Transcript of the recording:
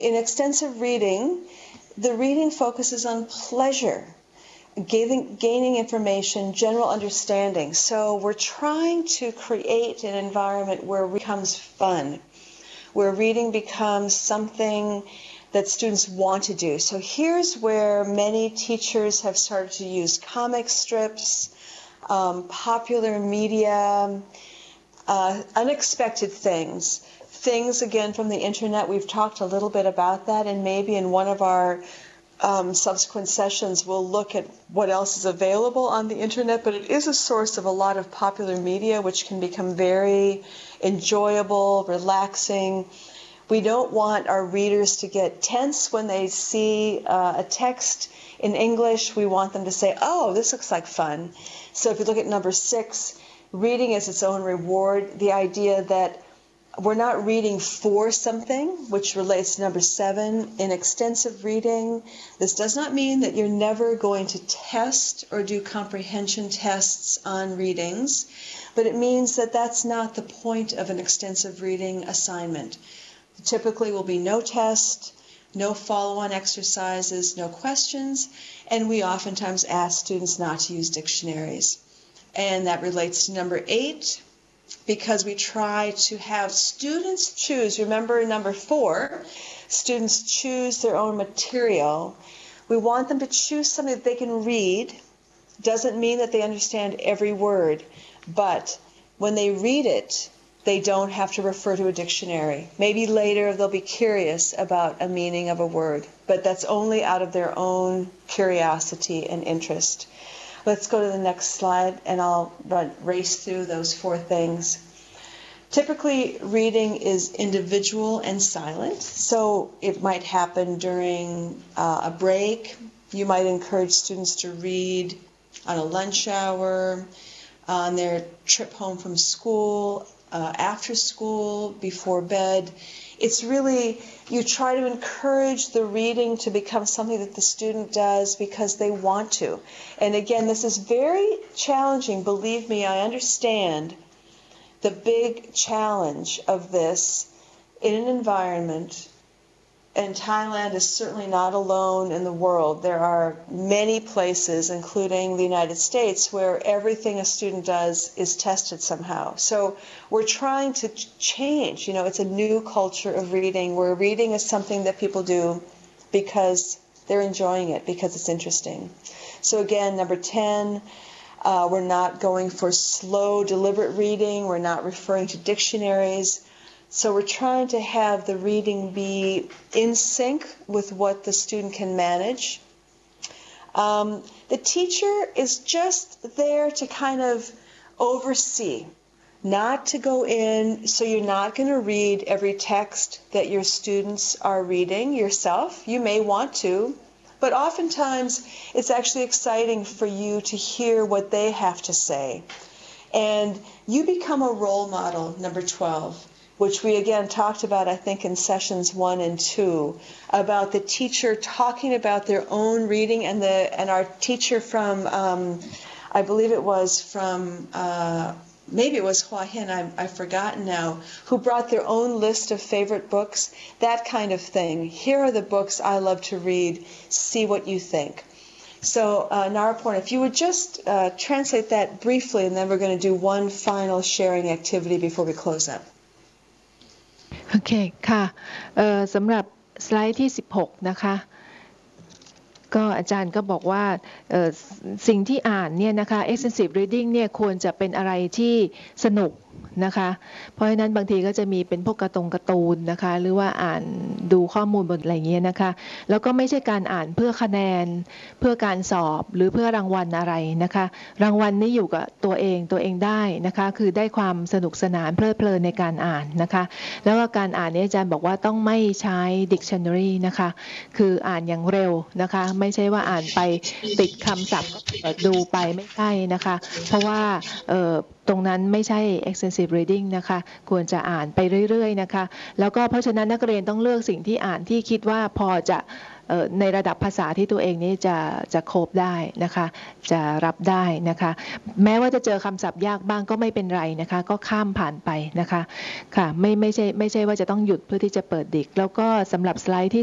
In extensive reading, the reading focuses on pleasure, gaining information, general understanding. So we're trying to create an environment where it becomes fun, where reading becomes something that students want to do. So here's where many teachers have started to use comic strips, popular media, unexpected things again from the internet. We've talked a little bit about that, and maybe in one of our subsequent sessions we'll look at what else is available on the internet, but it is a source of a lot of popular media which can become very enjoyable, relaxing. We don't want our readers to get tense when they see a text in English. We want them to say, oh, this looks like fun. So if you look at number 6, reading is its own reward, the idea that we're not reading for something, which relates to number 7, in extensive reading. This does not mean that you're never going to test or do comprehension tests on readings, but it means that that's not the point of an extensive reading assignment. Typically will be no test, no follow-on exercises, no questions, and we oftentimes ask students not to use dictionaries. And that relates to number 8, because we try to have students choose. Remember number 4, students choose their own material. We want them to choose something that they can read. Doesn't mean that they understand every word, but when they read it, they don't have to refer to a dictionary. Maybe later they'll be curious about a meaning of a word, but that's only out of their own curiosity and interest. Let's go to the next slide, and I'll race through those 4 things. Typically, reading is individual and silent, so it might happen during a break. You might encourage students to read on a lunch hour, on their trip home from school, after school, before bed. It's really, you try to encourage the reading to become something that the student does because they want to. And again, this is very challenging. Believe me, I understand the big challenge of this in an environment, and Thailand is certainly not alone in the world. There are many places, including the United States, where everything a student does is tested somehow. So we're trying to change. You know, it's a new culture of reading, where reading is something that people do because they're enjoying it, because it's interesting. So again, number 10, we're not going for slow, deliberate reading. We're not referring to dictionaries. So we're trying to have the reading be in sync with what the student can manage. The teacher is just there to kind of oversee, not to go in. So you're not going to read every text that your students are reading yourself. You may want to, but oftentimes it's actually exciting for you to hear what they have to say. And you become a role model, number 12. Which we again talked about, I think, in sessions 1 and 2, about the teacher talking about their own reading, and our teacher from, I believe it was from, maybe it was Hua Hin, I've forgotten now, who brought their own list of favorite books, that kind of thing. Here are the books I love to read, see what you think. So, Naraporn, if you would just translate that briefly, and then we're going to do one final sharing activity before we close up. โอเคค่ะสำหรับสไลด์ที่16นะคะก็อาจารย์ก็บอกว่าสิ่งที่อ่านเนี่ยนะคะ extensive reading เนี่ยควรจะเป็นอะไรที่สนุกนะคะเพราะฉะนั้นบางทีก็จะมีเป็นพวกการ์ตูนนะคะหรือว่าอ่านดูข้อมูลบนอะไรเงี้ยนะคะแล้วก็ไม่ใช่การอ่านเพื่อคะแนนเพื่อการสอบหรือเพื่อรางวัลอะไรนะคะรางวัลนี้อยู่กับตัวเองได้นะคะคือได้ความสนุกสนานเพลิดเพลินในการอ่านนะคะแล้วก็การอ่านนี้อาจารย์บอกว่าต้องไม่ใช้ dictionary นะคะคืออ่านอย่างเร็วนะคะไม่ใช่ว่าอ่านไปติดคำศัพท์ดูไปไม่ใช่นะคะเพราะว่าตรงนั้นไม่ใช่ extensive reading นะคะควรจะอ่านไปเรื่อยๆนะคะแล้วก็เพราะฉะนั้นนักเรียนต้องเลือกสิ่งที่อ่านที่คิดว่าพอจะในระดับภาษาที่ตัวเองนี่จะโคฟได้นะคะจะรับได้นะคะแม้ว่าจะเจอคำศัพท์ยากบ้างก็ไม่เป็นไรนะคะก็ข้ามผ่านไปนะคะค่ะไม่ใช่ว่าจะต้องหยุดเพื่อที่จะเปิดดิกแล้วก็สำหรับสไลด์ที่